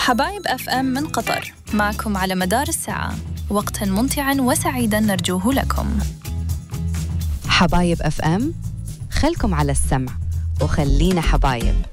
حبايب اف ام من قطر، معكم على مدار الساعة، وقتا ممتعا وسعيدا نرجوه لكم. حبايب اف ام، خلكم على السمع وخلينا حبايب.